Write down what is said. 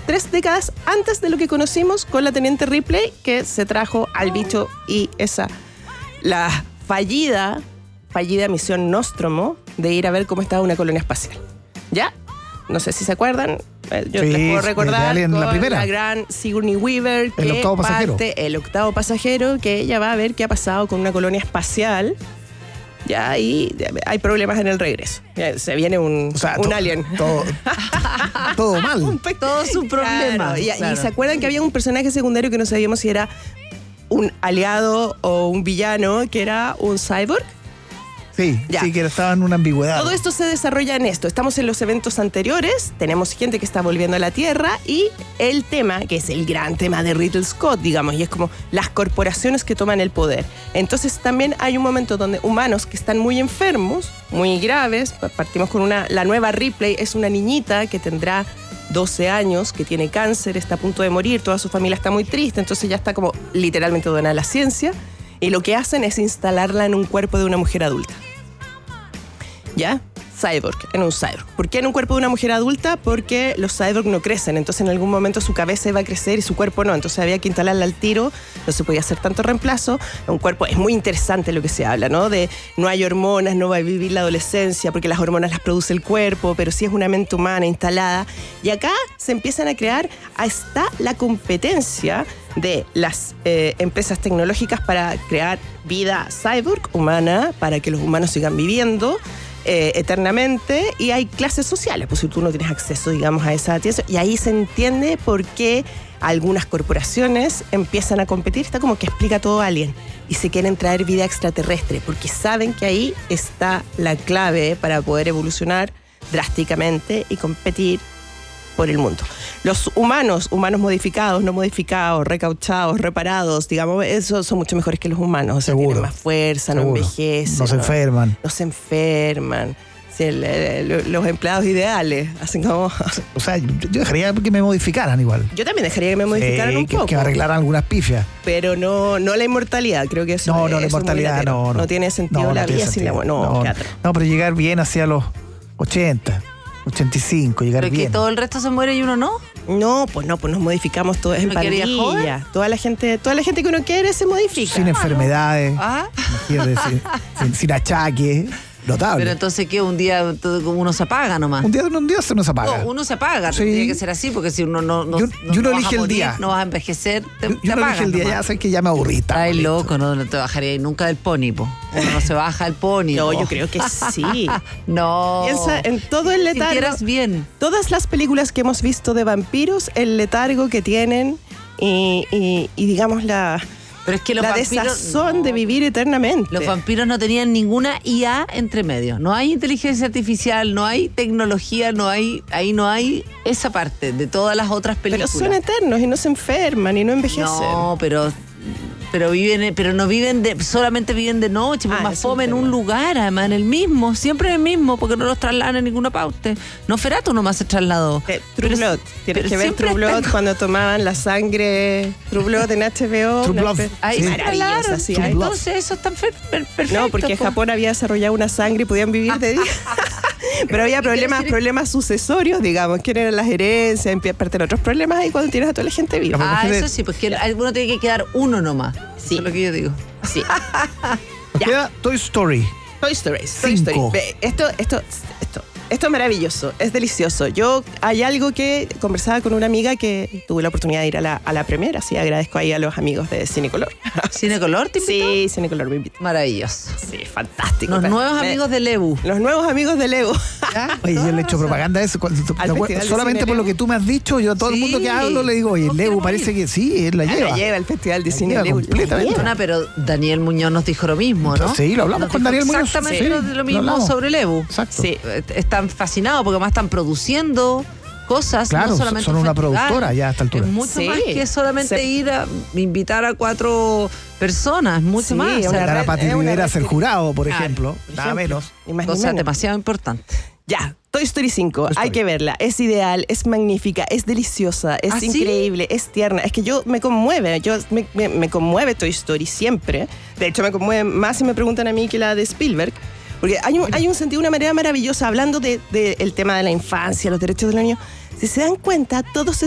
3 décadas antes de lo que conocimos con la Teniente Ripley, que se trajo al bicho y la fallida misión Nostromo de ir a ver cómo estaba una colonia espacial. ¿Ya? No sé si se acuerdan. Yo les puedo recordar Alien, con la gran Sigourney Weaver, el octavo pasajero, que ella va a ver qué ha pasado con una colonia espacial. Ya ahí hay problemas en el regreso. Se viene un alien. Todo mal. Todo es un problema. Claro. Y se acuerdan que había un personaje secundario que no sabíamos si era un aliado o un villano, que era un cyborg. Sí, que estaba en una ambigüedad. Todo esto se desarrolla en esto. Estamos en los eventos anteriores, tenemos gente que está volviendo a la Tierra y el tema, que es el gran tema de Ridley Scott, digamos, y es como las corporaciones que toman el poder. Entonces también hay un momento donde humanos que están muy enfermos, muy graves, partimos con la nueva Ripley, es una niñita que tendrá 12 años, que tiene cáncer, está a punto de morir, toda su familia está muy triste, entonces ya está como literalmente donada a la ciencia, y lo que hacen es instalarla en un cuerpo de una mujer adulta. ¿Ya? En un cyborg. ¿Por qué en un cuerpo de una mujer adulta? Porque los cyborg no crecen, entonces en algún momento su cabeza iba a crecer y su cuerpo no, entonces había que instalarla al tiro, no se podía hacer tanto reemplazo. Un cuerpo, es muy interesante lo que se habla, ¿no? De no hay hormonas, no va a vivir la adolescencia porque las hormonas las produce el cuerpo, pero sí es una mente humana instalada. Y acá se empiezan a crear, está la competencia de las empresas tecnológicas para crear vida cyborg humana, para que los humanos sigan viviendo eternamente, y hay clases sociales, pues si tú no tienes acceso, digamos, a esa atención, y ahí se entiende por qué algunas corporaciones empiezan a competir, está como que explica todo Alien, y se quieren traer vida extraterrestre, porque saben que ahí está la clave para poder evolucionar drásticamente y competir por el mundo. Los humanos modificados, no modificados, recauchados, reparados, digamos, esos son mucho mejores que los humanos. O sea, tienen más fuerza, no envejecen. No se enferman. Sí, los empleados ideales, hacen como... O sea, yo dejaría que me modificaran igual. Yo también dejaría que me modificaran un poco. Que arreglaran algunas pifias. Pero no la inmortalidad, creo que eso la inmortalidad no tiene sentido la vida sin la muerte. No, pero llegar bien hacia los 80. 85, llegar ¿Pero bien. que todo el resto se muere y uno no? No, pues nos modificamos todos en pandilla. Toda la gente que uno quiere se modifica. Sin enfermedades, sin achaques. Notable. Pero entonces, ¿qué? Un día uno se apaga nomás. Un día uno se apaga. Uno se apaga, tiene que ser así, porque si uno no elige el día. No vas a envejecer, te yo no apagas elige el día, ya sabes que ya me aburriste. Ay, loco, no te bajaría nunca del pony, po. Uno no se baja del pony. No, yo creo que sí. No. Piensa en todo el letargo. Sintieras bien. Todas las películas que hemos visto de vampiros, el letargo que tienen y digamos Pero es que los desazón de vivir eternamente. Los vampiros no tenían ninguna IA entre medio. No hay inteligencia artificial, no hay tecnología, no hay esa parte de todas las otras películas. Pero son eternos y no se enferman y no envejecen. No, pero no viven solamente viven de noche, pues más fome en un lugar, además en el mismo, siempre en el mismo, porque no los trasladan en ninguna parte. Nosferatu nomás se trasladó. True Blood. Tienes que ver True Blood cuando tomaban la sangre. True Blood en HBO. True Blood. Ahí sí. Maravillosa, sí. Entonces eso es tan perfecto. No, porque Japón había desarrollado una sangre y podían vivir de día. Pero había problemas sucesorios, digamos, que eran las herencias, parte de otros problemas ahí cuando tienes a toda la gente viva. Eso sí, pues que uno tiene que quedar uno nomás. Sí. Eso es lo que yo digo. Sí. Queda Toy Story. Toy Story. Esto es maravilloso, es delicioso. Hay algo que conversaba con una amiga que tuve la oportunidad de ir a la premiere, así agradezco ahí a los amigos de Cinecolor. ¿Cinecolor te invitó? Sí, Cinecolor me invitó. Maravilloso. Sí, fantástico. Los nuevos amigos de Lebu. Los nuevos amigos de Lebu. Oye, yo le he hecho propaganda a eso. Solamente por lo que tú me has dicho, yo a todo el mundo que hablo le digo, oye, Lebu parece que sí, él la lleva. La lleva el Festival de Cine Lebu. Completamente. Pero Daniel Muñoz nos dijo lo mismo, ¿no? Sí, lo hablamos con Daniel Muñoz. Exactamente lo mismo sobre Lebu. Exacto. Sí, están fascinados porque además están produciendo cosas, claro, no solamente son una productora ya a esta altura. Es mucho más que solamente ir a invitar a 4 personas, mucho más. Dar a Pati Rivera a ser jurado, por ejemplo. Nada menos. Cosa demasiado importante. Ya, Toy Story 5, hay que verla. Es ideal, es magnífica, es deliciosa, es increíble, es tierna. Es que me conmueve, me conmueve Toy Story siempre. De hecho, me conmueve más si me preguntan a mí que la de Spielberg. Porque hay un sentido, una manera maravillosa, hablando del tema de la infancia, los derechos de los niños. Si se dan cuenta, todos